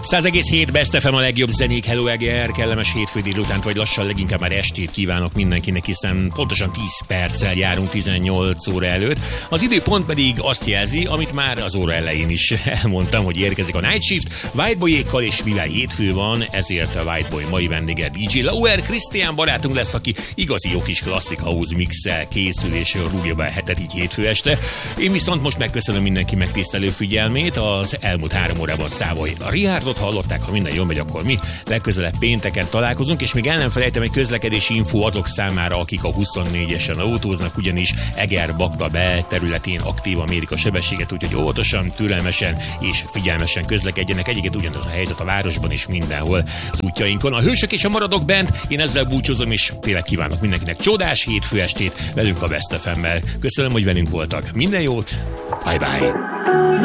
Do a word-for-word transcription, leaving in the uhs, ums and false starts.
száz egész hét Best ef em a legjobb zenék. Hello Eger, kellemes hétfő délutánt, vagy lassan leginkább már estét kívánok mindenkinek, hiszen pontosan tíz perccel járunk tizennyolc óra előtt. Az időpont pedig azt jelzi, amit már az óra elején is elmondtam, hogy érkezik a Night Shift Whiteboyékkal, és mivel hétfő van, ezért a Whiteboy mai vendége dé dzsé Lauer Krisztián barátunk lesz, aki igazi jó kis klasszik house mixel készül, és rúgja be a hetet így hétfő este. Én viszont most megköszönöm mindenki megtisztelő figyelmét. Az elmúlt három órában Szávai Richardot hallották, ha minden jól megy, akkor mi legközelebb pénteken találkozunk, és még el nem felejtem egy közlekedési info azok számára, akik a huszonnégyesen autóznak, ugyanis Eger-Bakta belterületén aktív a mérik a sebességet, úgyhogy óvatosan, türelmesen és figyelmesen közlekedjenek. Egyébként ugyanez a helyzet a városban és mindenhol az útjainkon. A hősök és a maradok bent, én ezzel búcsúzom, és tényleg kívánok mindenkinek csodás hétfő estét velünk a Best ef emmel. Köszönöm, hogy velünk voltak. Minden jót, bye bye!